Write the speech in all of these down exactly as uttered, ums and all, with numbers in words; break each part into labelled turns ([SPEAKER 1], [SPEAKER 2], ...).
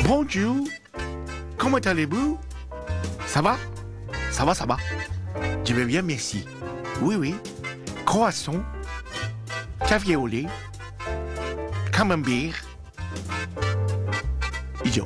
[SPEAKER 1] Bonjour, comment allez-vous? Ça va? Ça va, ça va. Je vais bien, merci. Oui, oui. Croissant, café au lait, camembert.以上。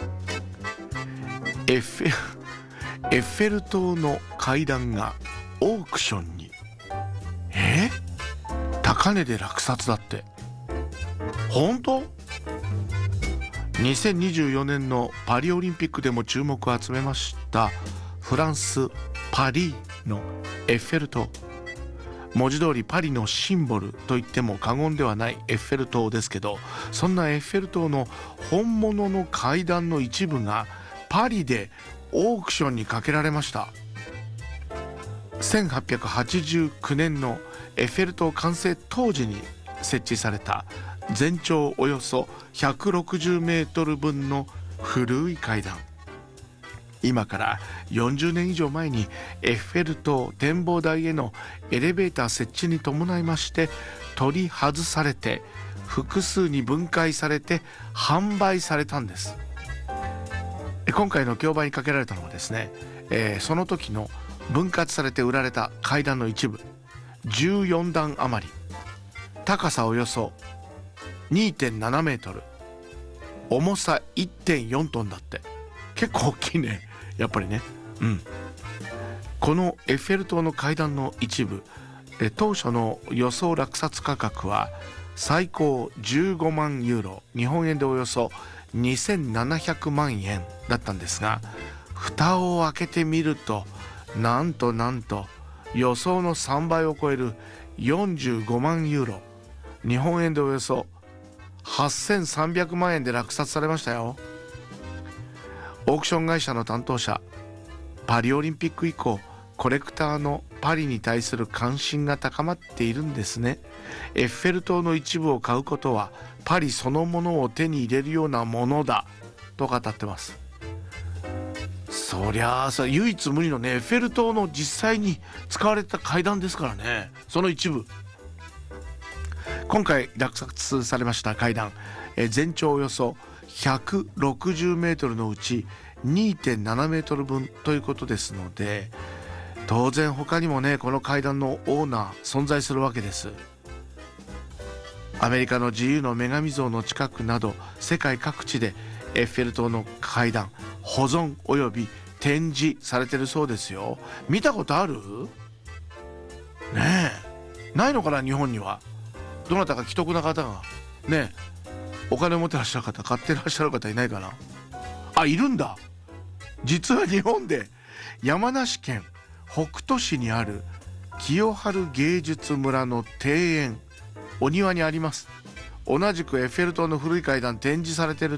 [SPEAKER 1] エッフェ、エッフェル塔の階段がオークションに。え？高値で落札だって。本当？にせんにじゅうよねんのパリオリンピックでも注目を集めましたフランス・パリのエッフェル塔。文字通りパリのシンボルと言っても過言ではないエッフェル塔ですけど、そんなエッフェル塔の本物の階段の一部がパリでオークションにかけられました。せんはっぴゃくはちじゅうきゅうねんのエッフェル塔完成当時に設置された全長およそひゃくろくじゅうメートル分の古い階段。今からよんじゅうねん以上前にエッフェル塔展望台へのエレベーター設置に伴いまして取り外されて複数に分解されて販売されたんです。今回の競売にかけられたのはですね、えー、その時の分割されて売られた階段の一部じゅうよんだん余り、高さおよそ にてんななメートル、重さ いってんよんトンだって。結構大きいね、やっぱりね。うん。このエッフェル塔の階段の一部、え当初の予想落札価格は最高じゅうごまんユーロ、日本円でおよそにせんななひゃくまんえんだったんですが、蓋を開けてみるとなんとなんと予想のさんばいを超えるよんじゅうごまんユーロ、日本円でおよそはっせんさんびゃくまんえんで落札されましたよ。オークション会社の担当者、パリオリンピック以降コレクターのパリに対する関心が高まっているんですね。エッフェル塔の一部を買うことはパリそのものを手に入れるようなものだと語ってます。そりゃあさ、唯一無二のねエッフェル塔の実際に使われた階段ですからね、その一部。今回落札されました階段、え全長およそひゃくろくじゅうメートルのうち にてんななメートル分ということですので、当然他にもねこの階段のオーナー存在するわけです。アメリカの自由の女神像の近くなど世界各地でエッフェル塔の階段保存および展示されてるそうですよ。見たことある？ねえ、ないのかな日本には。どなたか既得な方がね、お金を持ってらっしゃる方、買ってらっしゃる方いないかな。あ、いるんだ。実は日本で山梨県北杜市にある清春芸術村の庭園、お庭にあります。同じくエッフェル塔の古い階段展示されてるって。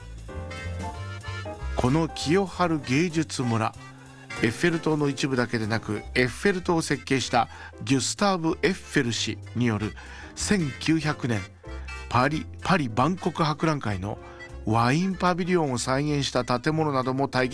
[SPEAKER 1] この清春芸術村、エッフェル塔の一部だけでなくエッフェル塔を設計したギュスターブ・エッフェル氏によるせんきゅうひゃくねんパリ、パリ万国博覧会のワインパビリオンを再現した建物なども体験